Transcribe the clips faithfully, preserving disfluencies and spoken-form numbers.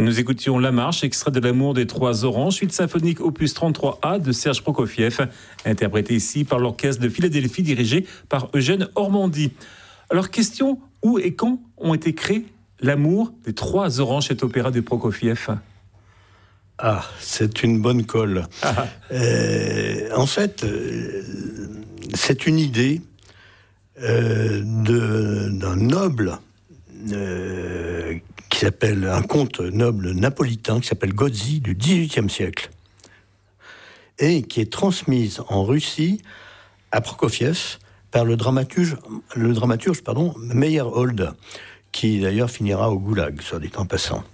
Nous écoutions La Marche, extrait de L'amour des trois oranges, suite symphonique opus trente-trois A de Serge Prokofiev, interprété ici par l'orchestre de Philadelphie dirigé par Eugène Ormandy. Alors question, où et quand ont été créés L'amour des trois oranges, cet opéra de Prokofiev? Ah, c'est une bonne colle. Ah. Euh, en fait, euh, c'est une idée euh, de, d'un noble euh, qui s'appelle, un comte noble napolitain qui s'appelle Gozzi du dix-huitième siècle et qui est transmise en Russie à Prokofiev par le dramaturge, le dramaturge pardon, Meyerhold, qui d'ailleurs finira au goulag, soit dit en passant.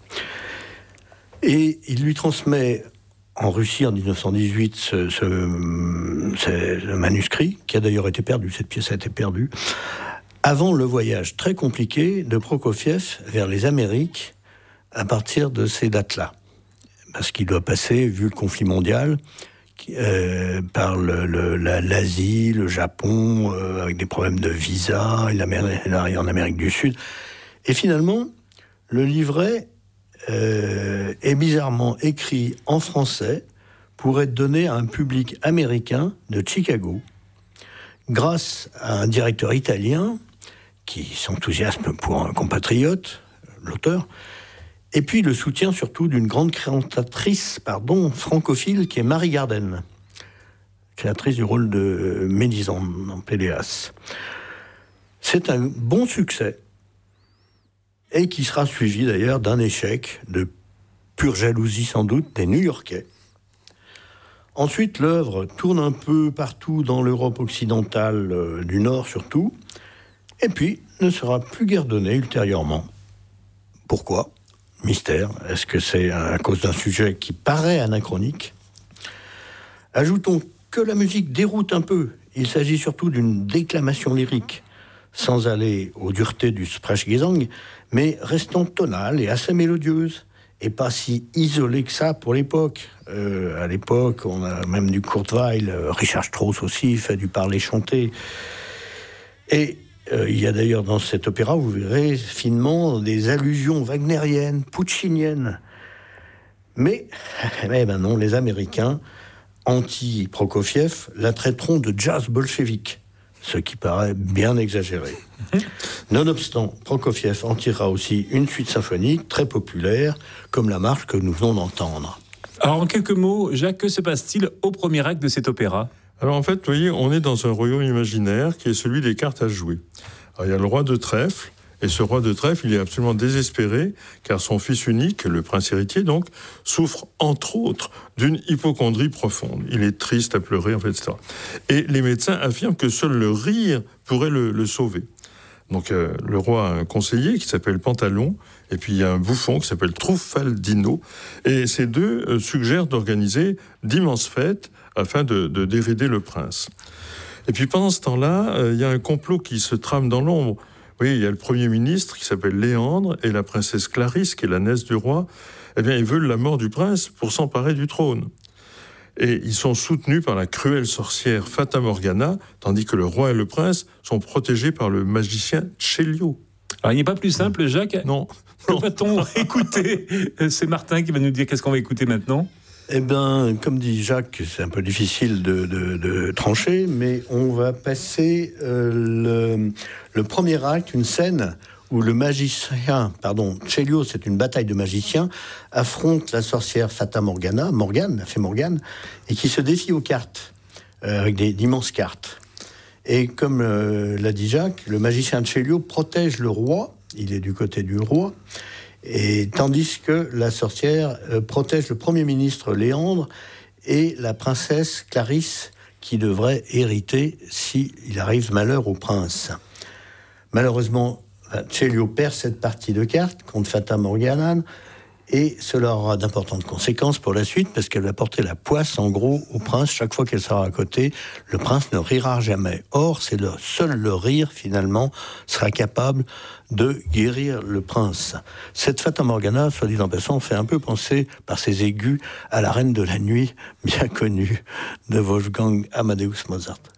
Et il lui transmet en Russie en dix-neuf cent dix-huit ce, ce, ce manuscrit, qui a d'ailleurs été perdu, cette pièce a été perdue, avant le voyage très compliqué de Prokofiev vers les Amériques à partir de ces dates-là. Parce qu'il doit passer, vu le conflit mondial, euh, par le, le, la, l'Asie, le Japon, euh, avec des problèmes de visa, il arrive en Amérique du Sud. Et finalement, le livret euh, est bizarrement écrit en français pour être donné à un public américain de Chicago, grâce à un directeur italien qui s'enthousiasme pour un compatriote, l'auteur, et puis le soutien surtout d'une grande créatrice pardon, francophile qui est Marie Garden, créatrice du rôle de Mélisande dans Péléas. C'est un bon succès, et qui sera suivi d'ailleurs d'un échec, de pure jalousie sans doute, des New-Yorkais. Ensuite, l'œuvre tourne un peu partout dans l'Europe occidentale, euh, du Nord surtout, et puis ne sera plus guère donnée ultérieurement. Pourquoi ? Mystère. Est-ce que c'est à cause d'un sujet qui paraît anachronique ? Ajoutons que la musique déroute un peu. Il s'agit surtout d'une déclamation lyrique, sans aller aux duretés du Sprechgesang, mais restant tonale et assez mélodieuse, et pas si isolée que ça pour l'époque. Euh, à l'époque, on a même du Kurt Weill, Richard Strauss aussi fait du parler chanté. Et euh, il y a d'ailleurs dans cet opéra, vous verrez finement des allusions wagnériennes, pucciniennes. Mais, eh ben non, les Américains, anti-Prokofiev, la traiteront de jazz bolchevique, ce qui paraît bien exagéré. Nonobstant, Prokofiev en tirera aussi une suite symphonique très populaire, comme la marche que nous venons d'entendre. Alors en quelques mots, Jacques, que se passe-t-il au premier acte de cet opéra ? Alors en fait, vous voyez, on est dans un royaume imaginaire qui est celui des cartes à jouer. Alors, il y a le roi de trèfle, et ce roi de trèfle, il est absolument désespéré, car son fils unique, le prince héritier donc, souffre entre autres d'une hypocondrie profonde. Il est triste à pleurer, en fait, et cetera. Et les médecins affirment que seul le rire pourrait le, le sauver. Donc euh, le roi a un conseiller qui s'appelle Pantalon, et puis il y a un bouffon qui s'appelle Truffaldino, et ces deux euh, suggèrent d'organiser d'immenses fêtes afin de, de dérider le prince. Et puis pendant ce temps-là, euh, il y a un complot qui se trame dans l'ombre. Oui, il y a le Premier ministre qui s'appelle Léandre et la princesse Clarisse, qui est la nièce du roi. Eh bien, ils veulent la mort du prince pour s'emparer du trône. Et ils sont soutenus par la cruelle sorcière Fata Morgana, tandis que le roi et le prince sont protégés par le magicien Celio. Alors, il n'est pas plus simple, Jacques ? Non. Que va-t-on écouter ? C'est Martin qui va nous dire qu'est-ce qu'on va écouter maintenant ? Eh bien, comme dit Jacques, c'est un peu difficile de, de, de trancher, mais on va passer euh, le, le premier acte, une scène où le magicien, pardon, Celio, c'est une bataille de magiciens, affronte la sorcière Fata Morgana, Morgane, la fée Morgane, et qui se défie aux cartes, euh, avec des, d'immenses cartes. Et comme euh, l'a dit Jacques, le magicien Celio protège le roi, il est du côté du roi, et tandis que la sorcière euh, protège le Premier ministre Léandre et la princesse Clarisse, qui devrait hériter s'il arrive malheur au prince. Malheureusement, Celio perd cette partie de cartes contre Fata Morgana, et cela aura d'importantes conséquences pour la suite, parce qu'elle va porter la poisse, en gros, au prince. Chaque fois qu'elle sera à côté, le prince ne rira jamais. Or, c'est le seul le rire, finalement, sera capable de guérir le prince. Cette Fata Morgana, soit dit en passant, fait un peu penser, par ses aigus, à la Reine de la Nuit, bien connue, de Wolfgang Amadeus Mozart.